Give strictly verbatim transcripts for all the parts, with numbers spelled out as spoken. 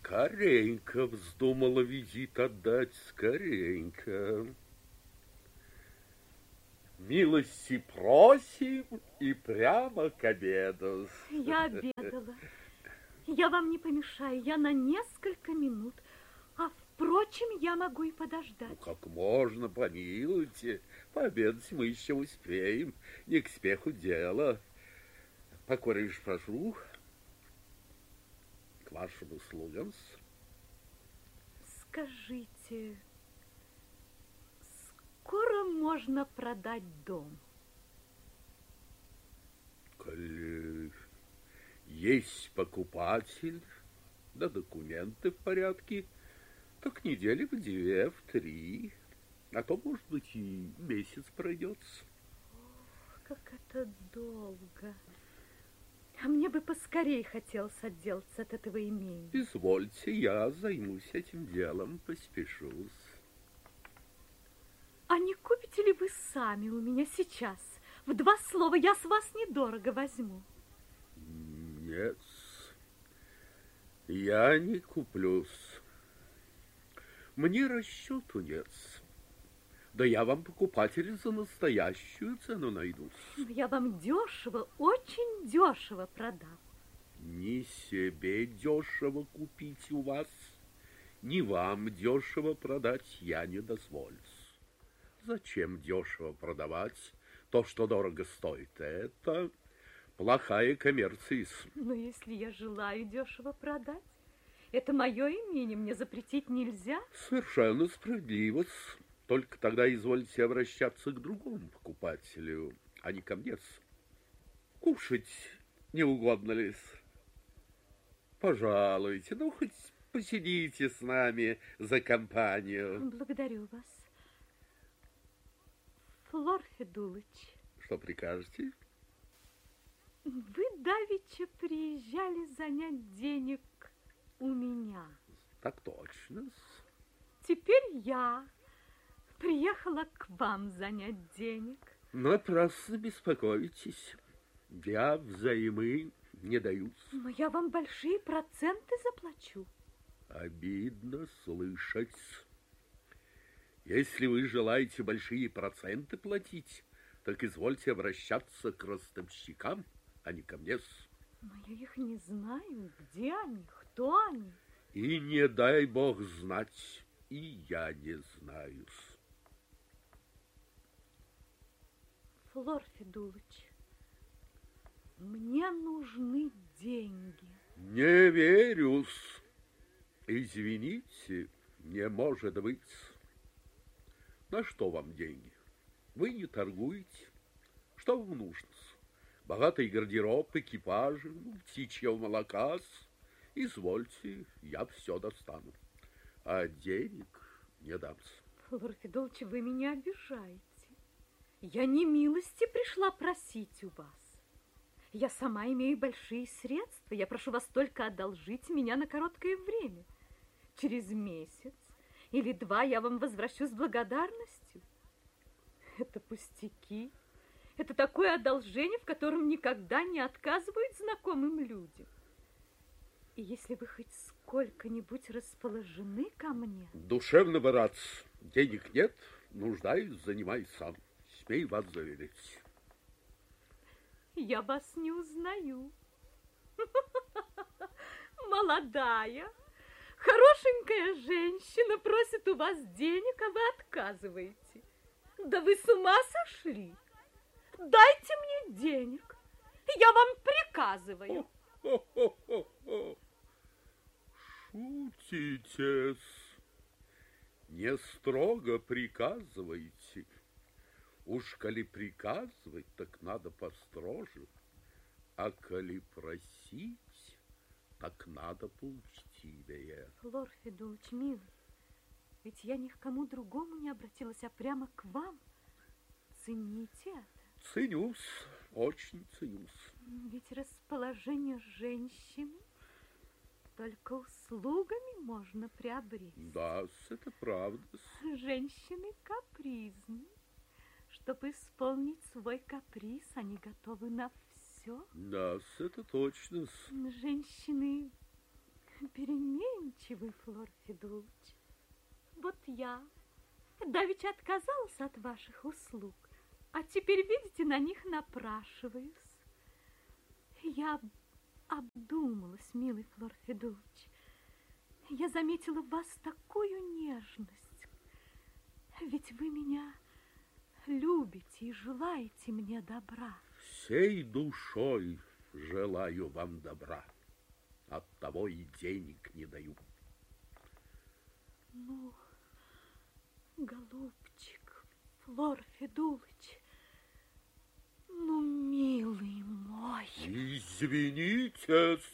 Скоренько вздумала визит отдать, скоренько. Милости просим и прямо к обеду. Я обедала. Я вам не помешаю, я на несколько минут. А впрочем, я могу и подождать. Ну, как можно, помилуйте. Пообедать мы еще успеем. Не к спеху дело. Покоришь, прошу. К вашим услугам. Скажите, скоро можно продать дом? Коли есть покупатель, да документы в порядке, так недели в две, в три, а то, может быть, и месяц пройдется. Ох, как это долго. А мне бы поскорее хотелось отделаться от этого имения. Извольте, я займусь этим делом, поспешусь. А не купите ли вы сами у меня сейчас? В два слова, я с вас недорого возьму. Нет, я не куплюсь. Мне расчету нет. Да я вам покупателя за настоящую цену найду. Я вам дешево, очень дешево продам. Ни себе дешево купить у вас, ни вам дешево продать я не дозволю. Зачем дешево продавать то, что дорого стоит? Это плохая коммерция. Но если я желаю дешево продать, это мое имение, мне запретить нельзя. Совершенно справедливо. Только тогда извольте обращаться к другому покупателю, а не ко мне. Кушать не угодно ли? Пожалуйте, ну хоть посидите с нами за компанию. Благодарю вас. Флор Федулыч. Что прикажете? Вы давеча приезжали занять денег у меня. Так точно. Теперь я приехала к вам занять денег. Напрасно беспокоитесь. Я взаймы не даю. Но я вам большие проценты заплачу. Обидно слышать. Если вы желаете большие проценты платить, так извольте обращаться к ростовщикам, а не ко мне. Но я их не знаю. Где они? Кто они? И не дай бог знать, и я не знаю. Флор Федулыч, мне нужны деньги. Не верю-с. Извините, не может быть. На что вам деньги? Вы не торгуете. Что вам нужно? Богатый гардероб, экипажи, ну, птичьего молока. Извольте, я все достану. А денег не дам. Флор Федулыч, вы меня обижаете. Я не милости пришла просить у вас. Я сама имею большие средства. Я прошу вас только одолжить меня на короткое время. Через месяц или два я вам возвращу с благодарностью. Это пустяки. Это такое одолжение, в котором никогда не отказывают знакомым людям. И если вы хоть сколько-нибудь расположены ко мне... Душевно бы рад. Денег нет, нуждаюсь, занимаюсь сам. Смею вас заверить. Я вас не узнаю. Молодая, хорошенькая женщина просит у вас денег, а вы отказываете. Да вы с ума сошли? Дайте мне денег, я вам приказываю. Шутите-с. Не строго приказывайте. Уж коли приказывать, так надо построже. А коли просить, так надо поучтивее. Флор Федулыч, милый, ведь я ни к кому другому не обратилась, а прямо к вам. Цените это. Ценюсь, очень ценюсь. Ведь расположение женщины только услугами можно приобрести. Да, это правда. Женщины капризны. Чтобы исполнить свой каприз, они готовы на все. Да, это точно. Женщины переменчивы. вы, Флор Федулыч. Вот я давеча отказалась от ваших услуг, а теперь, видите, на них напрашиваюсь. Я обдумалась, милый Флор Федулыч. Я заметила в вас такую нежность. Ведь вы меня любите и желаете мне добра. Всей душой желаю вам добра. Оттого и денег не даю. Ну, голубчик, Флор Федулыч, ну, милый мой. Извинитесь.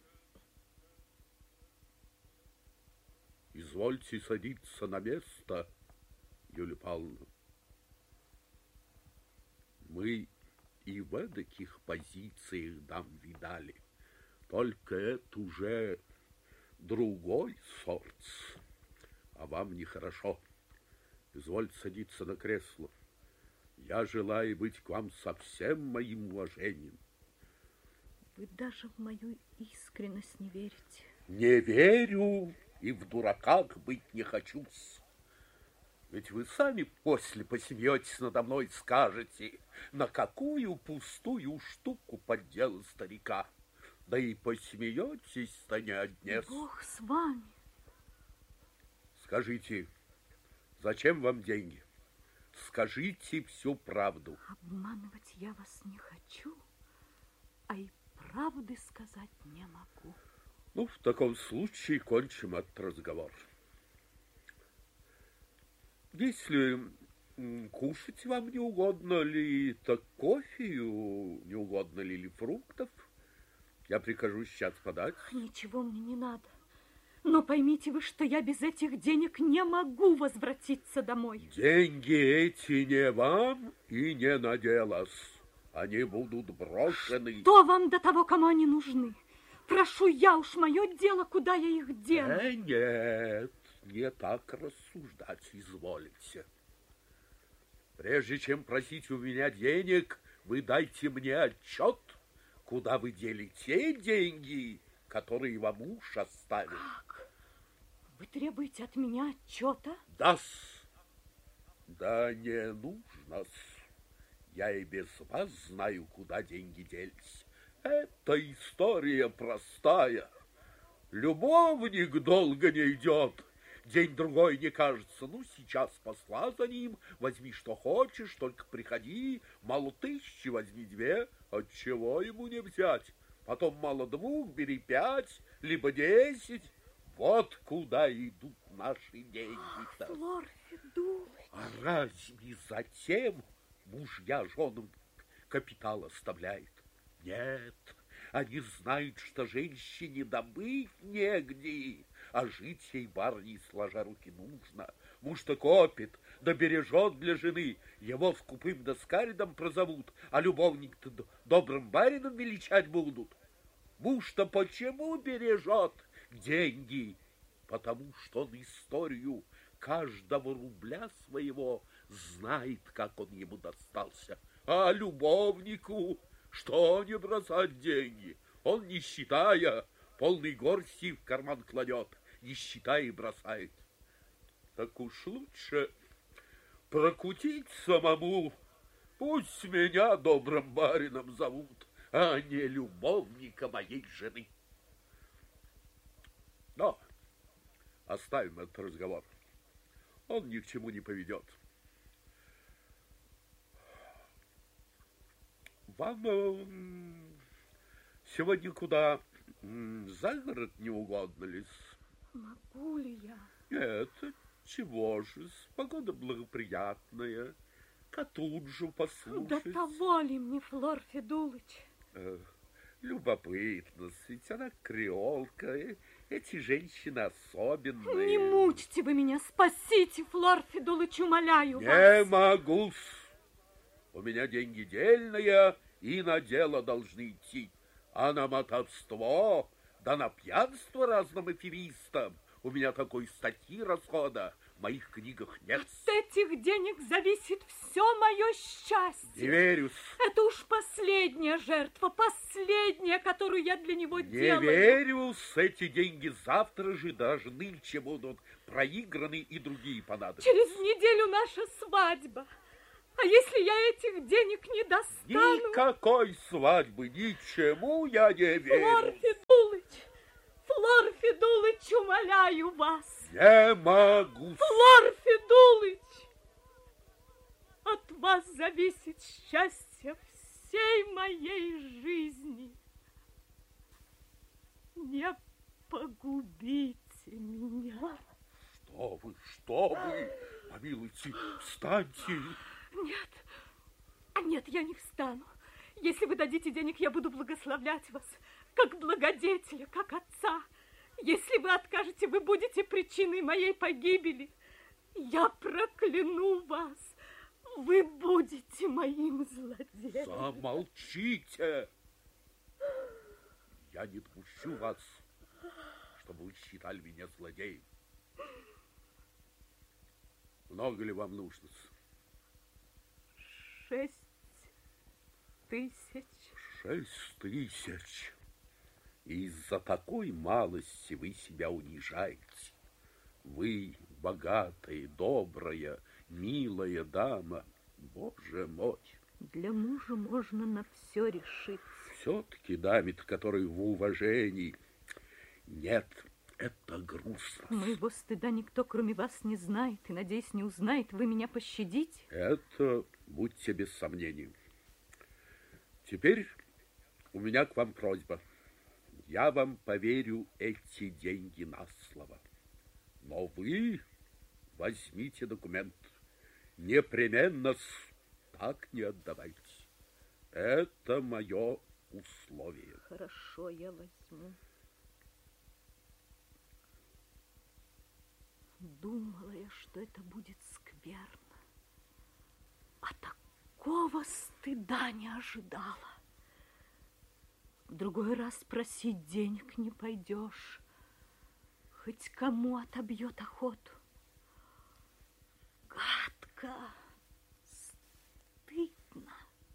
Извольте садиться на место, Юлия Павловна. Мы и в эдаких позициях дам видали, только это уже другой сорт, а вам нехорошо. Извольте садиться на кресло. Я желаю быть к вам со всем моим уважением. Вы даже в мою искренность не верите. Не верю и в дураках быть не хочу. Ведь вы сами после посмеетесь надо мной и скажете, на какую пустую штуку поддела старика. Да и посмеетесь-то не одни. Бог с вами. Скажите, зачем вам деньги? Скажите всю правду. Обманывать я вас не хочу, а и правды сказать не могу. Ну, в таком случае кончим этот разговор. Если кушать вам не угодно ли, так кофею, не угодно ли, или фруктов, я прикажу сейчас подать. Ничего мне не надо. Но поймите вы, что я без этих денег не могу возвратиться домой. Деньги эти не вам и не на дело. Они будут брошены. Что вам до того, кому они нужны? Прошу я, уж мое дело, куда я их дену. Э, нет, не так рассуждать изволите. Прежде чем просить у меня денег, вы дайте мне отчет, куда вы дели те деньги, которые вам муж оставил. Как? Вы требуете от меня отчета? Да-с. Да не нужно-с. Я и без вас знаю, куда деньги делись. Это история простая. Любовник долго не идет, день-другой не кажется. Ну, сейчас посла за ним, возьми, что хочешь, только приходи. Мало тысячи, возьми две, отчего ему не взять? Потом мало двух, бери пять, либо десять. Вот куда идут наши деньги-то. Флор Федулыч. А разве затем мужья женам капитал оставляет? Нет, они знают, что женщине добыть негде, а жить ей барней сложа руки нужно. Муж-то копит, да бережет для жены, его скупым да скаридом прозовут, а любовник-то добрым барином величать будут. Муж-то почему бережет деньги? Потому что он историю каждого рубля своего знает, как он ему достался. А любовнику что не бросать деньги? Он, не считая, полный горсти в карман кладет, не считая и бросает. Так уж лучше прокутить самому. Пусть меня добрым барином зовут, а не любовника моей жены. Но оставим этот разговор. Он ни к чему не поведет. Вам э, сегодня куда э, за город не угодно ли? Могу ли я? Нет, чего же, погода благоприятная, Катуджу послушать. Да того ли мне, Флор Федулыч? Э, любопытно, ведь она креолка, э, эти женщины особенные. Не мучьте вы меня, спасите, Флор Федулыч, умоляю не вас. Не могу. У меня деньги дельные и на дело должны идти, а на мотовство, да на пьянство разным аферистам у меня такой статьи расхода, в моих книгах нет. От этих денег зависит все мое счастье. Не верю. Это уж последняя жертва, последняя, которую я для него Не делаю. Не верю. Эти деньги завтра же, даже нынче будут проиграны и другие понадобятся. Через неделю наша свадьба. А если я этих денег не достану... Никакой свадьбы, ничему я не верю. Флор Федулыч, Флор Федулыч, умоляю вас. Не могу. Флор Федулыч, от вас зависит счастье всей моей жизни. Не погубите меня. Что вы, что вы? Помилуйте, встаньте. Нет, нет, я не встану. Если вы дадите денег, я буду благословлять вас, как благодетеля, как отца. Если вы откажете, вы будете причиной моей погибели. Я прокляну вас. Вы будете моим злодеем. Замолчите. Я не допущу вас, чтобы вы считали меня злодеем. Много ли вам нужно? Шесть тысяч. Шесть тысяч. Из-за такой малости вы себя унижаете. Вы богатая, добрая, милая дама. Боже мой. Для мужа можно на все решиться. Все-таки даме-то, которой в уважении нет, это грустно. Моего стыда никто, кроме вас, не знает, и, надеюсь, не узнает. Вы меня пощадите? Это будьте без сомнений. Теперь у меня к вам просьба. Я вам поверю эти деньги на слово. Но вы возьмите документ. Непременно так не отдавайте. Это мое условие. Хорошо, я возьму. Думала я, что это будет скверно. А такого стыда не ожидала. В другой раз просить денег не пойдешь. Хоть кому отобьет охоту. Гадко, стыдно.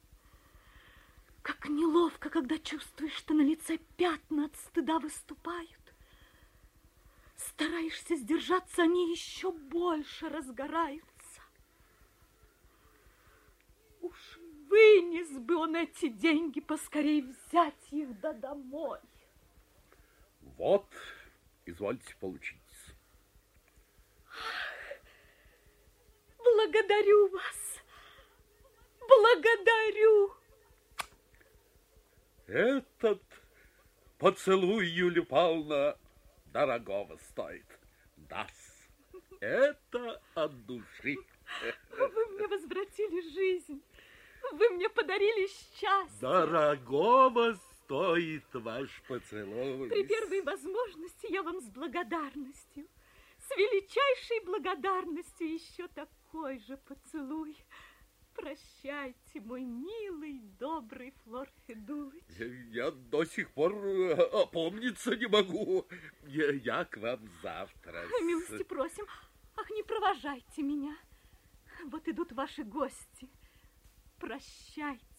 Как неловко, когда чувствуешь, что на лице пятна от стыда выступают. Стараешься сдержаться, они еще больше разгораются. Уж вынес бы он эти деньги, поскорей взять их да домой. Вот, извольте получить. Благодарю вас. Благодарю. Этот поцелуй, Юлия Павловна, дорогого стоит. Да-с. Это от души. Вы мне возвратили жизнь. Вы мне подарили счастье. Дорогого стоит ваш поцелуй. При первой возможности я вам с благодарностью, с величайшей благодарностью еще такой же поцелуй. Прощайте, мой милый, добрый Флор Федулыч. Я, я до сих пор опомниться не могу. Я, я к вам завтра. Милости просим. Ах, не провожайте меня. Вот идут ваши гости. Прощайте.